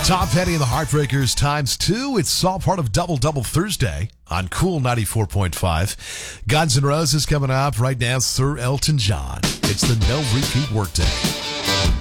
Tom Petty and the Heartbreakers times 2. It's all part of Double Double Thursday on Cool 94.5. Guns N' Roses coming up right now. Sir Elton John. It's the no repeat workday.